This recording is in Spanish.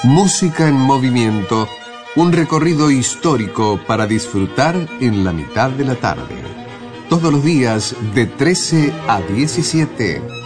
Música en movimiento, un recorrido histórico para disfrutar en la mitad de la tarde. Todos los días de 13 a 17.